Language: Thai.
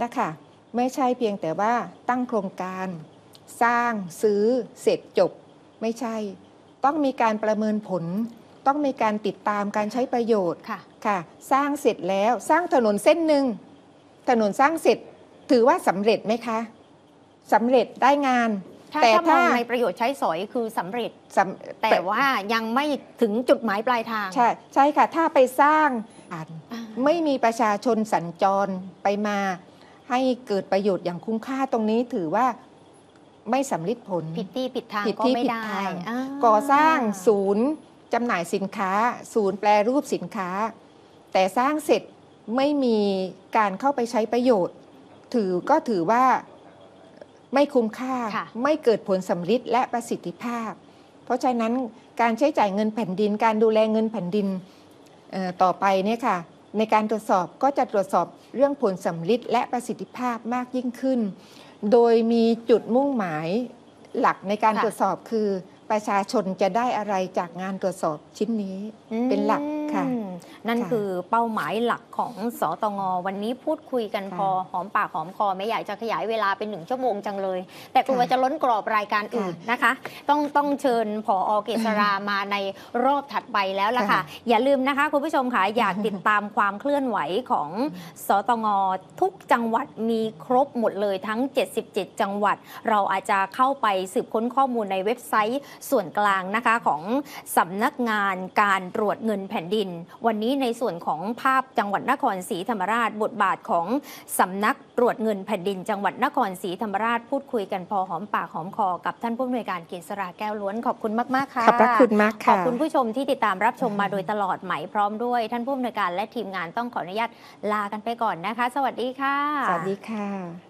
ละค่ะไม่ใช่เพียงแต่ว่าตั้งโครงการสร้างซื้อเสร็จจบไม่ใช่ต้องมีการประเมินผลต้องมีการติดตามการใช้ประโยชน์ค่ะสร้างเสร็จแล้วสร้างถนนเส้นหนึ่งถนนสร้างเสร็จถือว่าสำเร็จไหมคะสำเร็จได้งานแต่ถ้ามองในประโยชน์ใช้สอยคือสำเร็จแต่ว่ายังไม่ถึงจุดหมายปลายทางใช่ค่ะถ้าไปสร้างไม่มีประชาชนสัญจรไปมาให้เกิดประโยชน์อย่างคุ้มค่าตรงนี้ถือว่าไม่สำเร็จผลผิดที่ผิดทางก็ไม่ได้ก่อสร้างศูนย์จำหน่ายสินค้าศูนย์แปรรูปสินค้าแต่สร้างเสร็จไม่มีการเข้าไปใช้ประโยชน์ถือว่าไม่คุ้มค่าไม่เกิดผลสำลิดและประสิทธิภาพเพราะฉะนั้นการใช้จ่ายเงินแผ่นดินการดูแลเงินแผ่นดินต่อไปเนี่ยค่ะในการตรวจสอบก็จะตรวจสอบเรื่องผลสำลิดและประสิทธิภาพมากยิ่งขึ้นโดยมีจุดมุ่งหมายหลักในการตรวจสอบคือประชาชนจะได้อะไรจากงานตรวจสอบชิ้นนี้เป็นหลักค่ะนั่นคือเป้าหมายหลักของสตง.วันนี้พูดคุยกันพอหอมปากหอมคอไม่อยากจะขยายเวลาเป็น1 ชั่วโมงจังเลยแต่กลัวจะล้นกรอบรายการอื่นนะคะต้องเชิญผอ.เกษรามาในรอบถัดไปแล้วล่ะค่ะอย่าลืมนะคะคุณผู้ชมค่ะอยากติดตามความเคลื่อนไหวของสตง.ทุกจังหวัดมีครบหมดเลยทั้ง77จังหวัดเราอาจจะเข้าไปสืบค้นข้อมูลในเว็บไซต์ส่วนกลางนะคะของสำนักงานการตรวจเงินแผ่นดินวันนี้ในส่วนของภาพจังหวัดนครศรีธรรมราชบทบาทของสำนักตรวจเงินแผ่นดินจังหวัดนครศรีธรรมราชพูดคุยกันพอหอมปากหอมคอกับท่านผู้อำนวยการเกษราแก้วล้วนขอบคุณมากๆค่ะขอบพระคุณมากค่ะขอบคุณผู้ชมที่ติดตามรับชมมาโดยตลอดไหมพร้อมด้วยท่านผู้อำนวยการและทีมงานต้องขออนุญาตลากันไปก่อนนะคะสวัสดีค่ะสวัสดีค่ะ